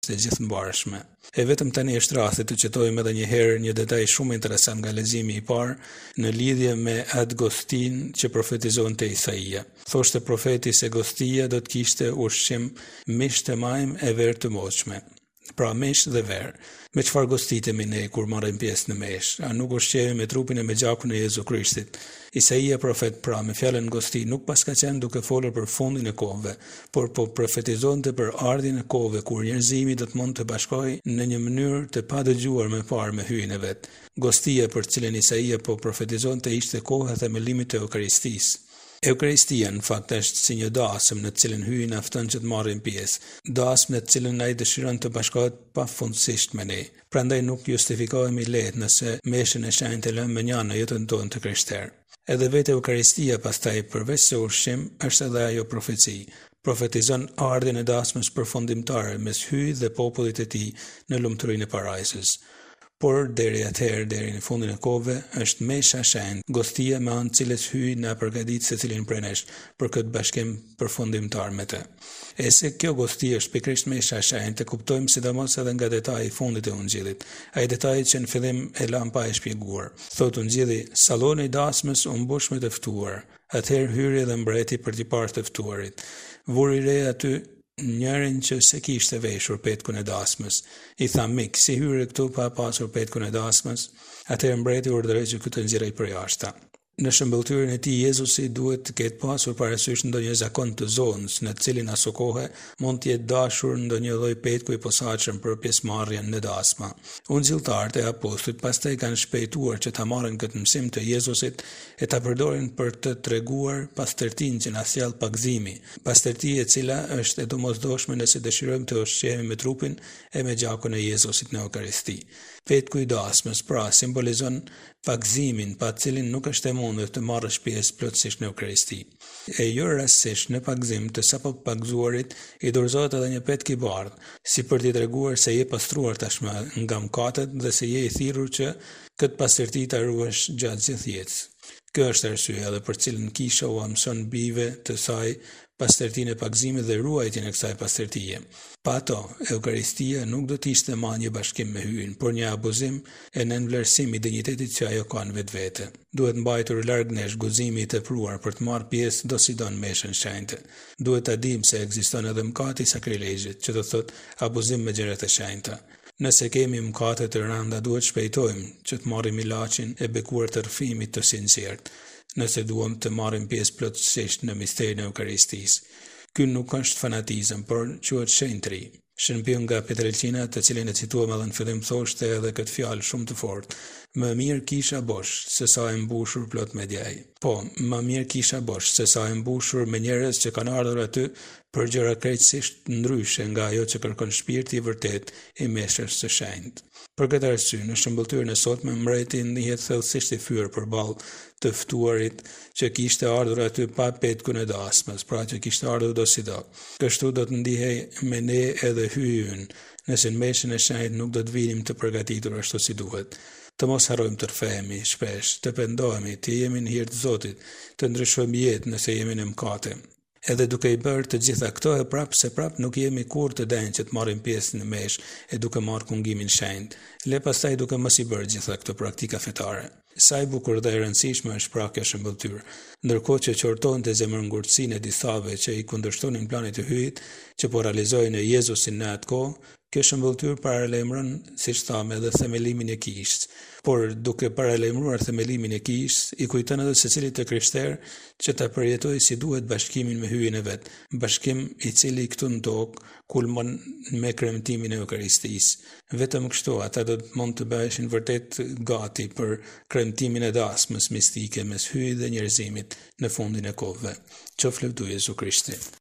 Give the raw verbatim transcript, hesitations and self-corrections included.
të gjithë mbarshme. E vetëm tani është rasti të qëtojmë edhe një herë një detaj shumë interesant nga leximi i parë në lidhje me atë gostin që profetizonte Isaia. Thoshte profeti se gostia do të kishte ushqim mish të majm e verë të moshme. Pra mish dhe verë. Me çfarë gostitemi ne kur marrim pjesë në mesh? A nuk ushqehemi me trupin e me gjakun e Jezu Krishtit? Isaia profet pra me fjalën gosti nuk paska qenë duke folur për fundin e kohëve, por po profetizonte për ardhin e kohëve kur njerëzimi do të mund të bashkohej në një mënyrë të padëgjuar më parë me hyjin e vet. Gostia për të cilën Isaia po profetizonte ishte koha e themelimit të Eukaristisë. Eukaristia në fakt është si një dasëm në të cilën hyjnë afton që të marrin pjesë, dasëm në të cilën ai dëshiron të bashkohet pafundësisht me ne. Prandaj nuk justifikohemi lehtë nëse meshën e shenjtë e lëmë me një në jetën tonë të krishterë. Edhe vetë Eukaristia pastaj përveç se ushqim është edhe ajo profeci. Profetizon ardhin e dasmës përfundimtare mes hyjit dhe popullit të tij në lumturinë e parajsës. Por deri atëherë, deri në fundin e kohëve, është mesha shenjtë, gostia me anë të cilës hyj na përgatit secilin prej nesh për këtë bashkim përfundimtar me të. E se kjo gosti është pikërisht mesha shenjtë, e kuptojmë sidomos edhe nga detaji i fundit të Ungjillit. Ai detaji që në fillim e lam pa e shpjeguar. Thotë Ungjilli, salloni i dasmës u mbush me të ftuar. Atëherë hyri edhe mbreti për t'i parë të ftuarit. Vuri re aty njërin që se kishte veshur petkun e dasmës. I tha mik, si hyre këtu pa pasur petkun e dasmës? Atëherë mbreti urdhëroi që ky të nxjerrej përjashta. Në shëmbëltyrën e tij Jezusi duhet të ketë pasur parasysh ndonjë zakon të zonës, në të cilin aso kohë mund të jetë dashur ndonjë lloj petku i posaçëm për pjesëmarrjen në dasma. Ungjilltarët e apostujt pastaj kanë shpejtuar që ta marrin këtë mësim të Jezusit e ta përdorin për të treguar pastërtinë që na sjell pagëzimi, pastërti e cila është e domosdoshme nëse dëshirojmë të ushqehemi me trupin e me gjakun e Jezusit në Eukaristi. Petku i dasmës pra simbolizon pagëzimin pa të cilin nuk është e mundur të marrësh pjesë plotësisht në Eukaristi. E jo rastësisht në pagëzim të sapo pagëzuarit i dorëzohet edhe një petk i bardhë, si për t'i treguar se je pastruar tashmë nga mëkatet dhe se je i thirrur që këtë pastërti ta ruash gjatë gjithë jetës. Kjo është arsyeja edhe për cilën kisha u mëson bijve të saj pastërtinë e pagëzimit dhe ruajtjen e kësaj pastërtie. Pa ato, Eukaristia nuk do të ishte më një bashkim me hyjin, por një abuzim e nënvlerësim i dinjitetit që ajo ka në vetvete. Duhet mbajtur larg nesh guzimi i tepruar për të marrë pjesë do si don meshën shenjtë. Duhet ta dimë se ekziston edhe mëkati i sakrilegjit, që do thotë abuzim me gjërat e shenjta. Nëse kemi mëkate të rënda, duhet shpejtojmë që të marrim ilaçin e bekuar të rrëfimit të sinqert, nëse duam të marrim pjesë plotësisht në misterin e Eukaristisë. Ky nuk është fanatizëm, por quhet shenjtëri. Shënpio nga Petrelqina, të cilin e cituam edhe në fillim, thoshte edhe këtë fjalë shumë të fortë. Më mirë kisha bosh se sa e mbushur plot me djaj. Po, më mirë kisha bosh se sa e mbushur me njerëz që kanë ardhur aty për gjëra krejtësisht ndryshe nga ajo që kërkon shpirti i vërtet i meshës së shenjtë. Për këtë arsye, në shëmbëltyrën e sotme mbreti ndihet thellësisht i fyer përballë të ftuarit që kishte ardhur aty pa petkun e dasmës, pra që kishte ardhur do si do. Kështu do të ndihej me ne edhe hyjën, nëse në meshën e shenjtë nuk do të vinim të përgatitur ashtu si duhet. Të mos harrojmë të rrfehemi shpesh, të pendohemi, të jemi në hir të Zotit, të ndryshojmë jetë nëse jemi në mëkate. Edhe duke i bërë të gjitha këto e prapë se prapë nuk jemi kur të denjë që të marrim pjesë në mesh e duke marrë kungimin shenjtë. Le pastaj duke mos i bërë gjitha këto praktika fetare. Sa e bukur dhe e rëndësishme është pra kjo shëmbëltyrë, ndërkohë që qortonte zemërngurtësinë e disave që i kundërshtonin planit të hyjit, që po realizojnë Jezusin në atë kohë, kjo shëmbëltyrë paralajmëron, siç thamë, edhe themelimin e kishës. Por duke paralajmëruar themelimin e kishës, i kujton edhe secilit të krishterë që ta përjetojë si duhet bashkimin me hyjin e vet, bashkim i cili këtu në tokë kulmon me kremtimin e Eukaristisë. Vetëm kështu ata do të mund të bëheshin vërtet gati për kremtimin e dasmës mistike mes hyjit dhe njerëzimit në fundin e kohëve. Qof lëvdu Jezu Krishti.